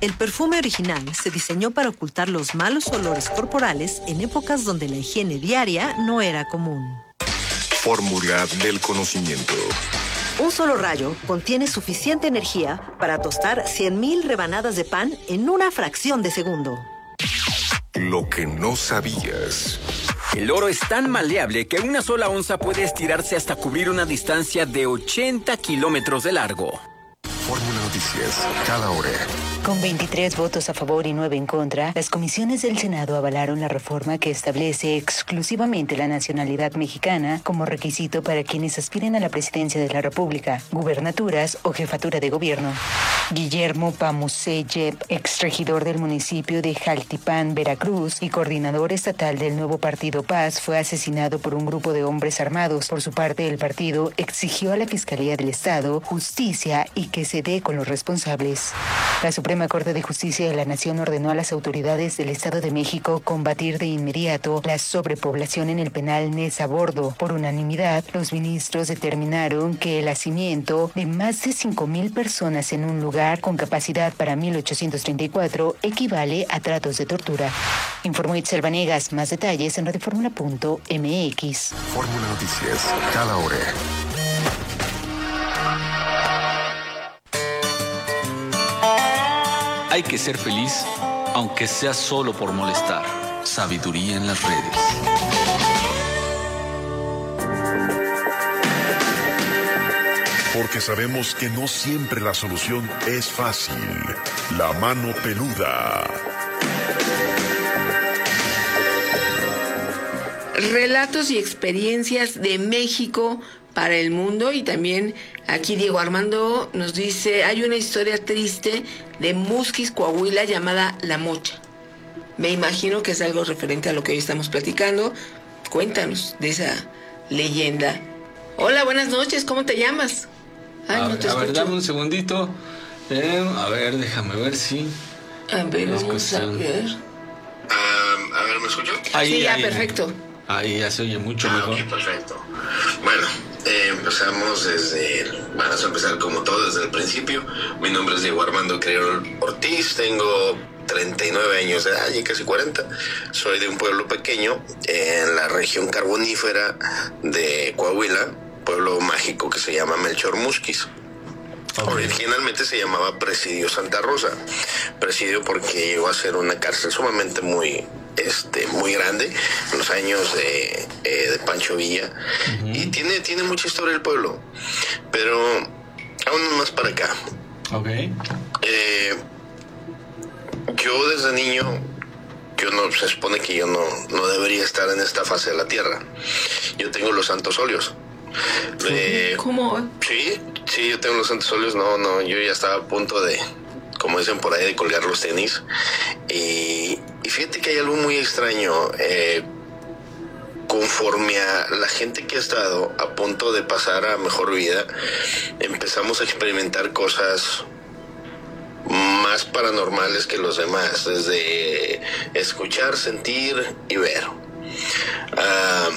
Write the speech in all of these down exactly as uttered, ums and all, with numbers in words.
El perfume original se diseñó para ocultar los malos olores corporales en épocas donde la higiene diaria no era común. Fórmula del conocimiento. Un solo rayo contiene suficiente energía para tostar cien mil rebanadas de pan en una fracción de segundo. Lo que no sabías. El oro es tan maleable que una sola onza puede estirarse hasta cubrir una distancia de ochenta kilómetros de largo. Fórmula Noticias, cada hora. Con veintitrés votos a favor y nueve en contra, las comisiones del Senado avalaron la reforma que establece exclusivamente la nacionalidad mexicana como requisito para quienes aspiren a la presidencia de la República, gubernaturas o jefatura de gobierno. Guillermo Pamuseyep, exregidor del municipio de Jaltipán, Veracruz, y coordinador estatal del nuevo partido Paz, fue asesinado por un grupo de hombres armados. Por su parte, el partido exigió a la Fiscalía del Estado justicia y que se dé con los responsables. La Suprema La Corte de Justicia de la Nación ordenó a las autoridades del Estado de México combatir de inmediato la sobrepoblación en el penal Neza Bordo. Por unanimidad, los ministros determinaron que el hacimiento de más de cinco mil personas en un lugar con capacidad para mil ochocientos treinta y cuatro equivale a tratos de tortura. Informó Itzel Vanegas. Más detalles en radioformula punto m x. Fórmula Noticias, cada hora. Hay que ser feliz, aunque sea solo por molestar. Sabiduría en las redes. Porque sabemos que no siempre la solución es fácil. La mano peluda. Relatos y experiencias de México para el mundo. Y también aquí Diego Armando nos dice, hay una historia triste de Musquis, Coahuila, llamada La Mocha. Me imagino que es algo referente a lo que hoy estamos platicando. Cuéntanos de esa leyenda. Hola, buenas noches, ¿cómo te llamas? Ay, a, no te a ver, escucho. dame un segundito. Eh, a ver, déjame ver si... A ver, es vamos cuestión. a ver. Um, a ver, ¿me escucho? Ahí, Sí, ya, ahí, perfecto. Ahí ya se oye mucho Ah, mejor. ok, perfecto. Bueno, eh, empezamos desde, vamos a empezar como todo desde el principio. Mi nombre es Diego Armando Criol Ortiz, tengo treinta y nueve años de edad, ya casi cuarenta. Soy de un pueblo pequeño en la región carbonífera de Coahuila, pueblo mágico que se llama Melchor Musquis. Okay. Originalmente se llamaba Presidio Santa Rosa. Presidio porque llegó a ser una cárcel sumamente muy... Este, muy grande en los años de, eh, de Pancho Villa. Uh-huh. Y tiene, tiene mucha historia el pueblo, pero aún más para acá. Okay. Eh, yo desde niño, yo no, se supone que yo no, no debería estar en esta fase de la tierra. Yo tengo los santos óleos. Eh, ¿Cómo? Sí, sí, yo tengo los santos óleos. No, no, yo ya estaba a punto de, como dicen por ahí, de colgar los tenis. Y, y fíjate que hay algo muy extraño. Eh, conforme a la gente que ha estado a punto de pasar a mejor vida, empezamos a experimentar cosas más paranormales que los demás, desde escuchar, sentir y ver. Uh,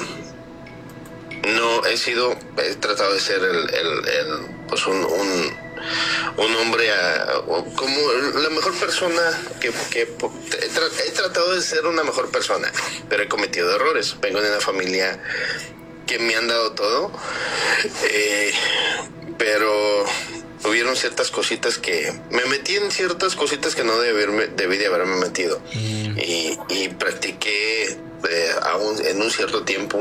no he sido, he tratado de ser el, el, el pues un, un un hombre a, como la mejor persona que, que he, tra, he tratado de ser una mejor persona, pero he cometido errores. Vengo de una familia que me han dado todo, eh, pero hubieron ciertas cositas que me metí en ciertas cositas que no debí, haberme, debí de haberme metido. Mm. y, y practiqué eh, aún en un cierto tiempo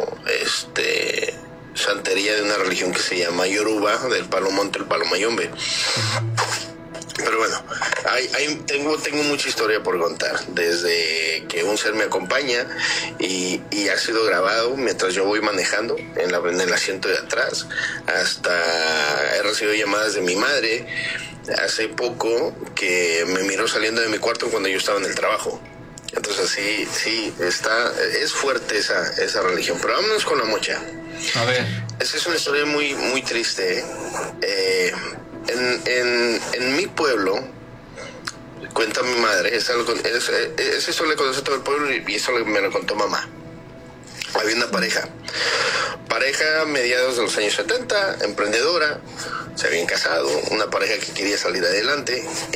este santería de una religión que se llama Yoruba, del Palo Monte, el Palo Mayombe. Pero bueno, hay, hay, tengo, tengo mucha historia por contar, desde que un ser me acompaña y, y ha sido grabado mientras yo voy manejando en, la, en el asiento de atrás, hasta he recibido llamadas de mi madre hace poco que me miró saliendo de mi cuarto cuando yo estaba en el trabajo. Entonces sí, sí, está, es fuerte esa, esa religión. Pero vámonos con la mocha. A ver. Esa es una historia muy, muy triste. Eh, en, en, en mi pueblo, cuenta mi madre, esa, esa, esa historia la conoce todo el pueblo y eso me lo contó mamá. Había una pareja. Pareja mediados de los años setenta, emprendedora, se habían casado, una pareja que quería salir adelante.